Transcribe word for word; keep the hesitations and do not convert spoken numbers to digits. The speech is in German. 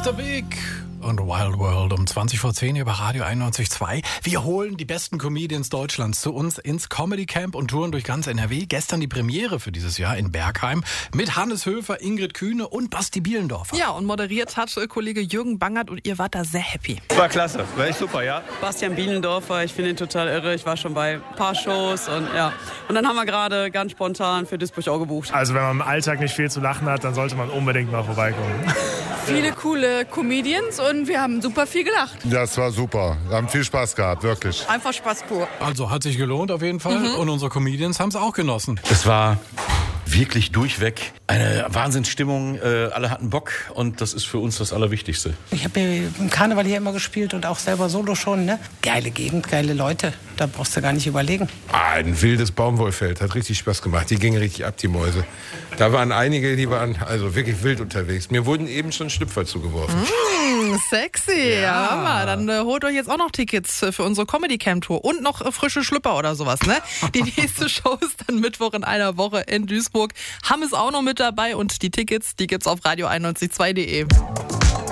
Mister Big und Wild World um zwanzig vor zehn über Radio einundneunzig Komma zwei. Wir holen die besten Comedians Deutschlands zu uns ins Comedy Camp und touren durch ganz N R W. Gestern die Premiere für dieses Jahr in Bergheim mit Hannes Höfer, Ingrid Kühne und Basti Bielendorfer. Ja, und moderiert hat Kollege Jürgen Bangert und ihr wart da sehr happy. War klasse, war echt super, ja. Bastian Bielendorfer, ich finde ihn total irre. Ich war schon bei ein paar Shows und ja. Und dann haben wir gerade ganz spontan für Duisburg auch gebucht. Also wenn man im Alltag nicht viel zu lachen hat, dann sollte man unbedingt mal vorbeikommen. Viele coole Comedians und wir haben super viel gelacht. Das war super. Wir haben viel Spaß gehabt, wirklich. Einfach Spaß pur. Also hat sich gelohnt auf jeden Fall. Mhm. Und unsere Comedians haben es auch genossen. Es war wirklich durchweg eine Wahnsinnsstimmung. Äh, alle hatten Bock und das ist für uns das Allerwichtigste. Ich habe ja im Karneval hier immer gespielt und auch selber solo schon. Ne? Geile Gegend, geile Leute. Da brauchst du gar nicht überlegen. Ein wildes Baumwollfeld, hat richtig Spaß gemacht. Die gingen richtig ab, die Mäuse. Da waren einige, die waren also wirklich wild unterwegs. Mir wurden eben schon Schlüpfer zugeworfen. Mm, sexy. Ja. Ja, mal. Dann äh, holt euch jetzt auch noch Tickets äh, für unsere Comedy Camp Tour und noch äh, frische Schlüpper oder sowas. Ne? Die nächste Show ist dann Mittwoch in einer Woche in Duisburg. Hamm ist auch noch mit dabei und die Tickets, die gibt's auf radio einundneunzig Komma zwei punkt de.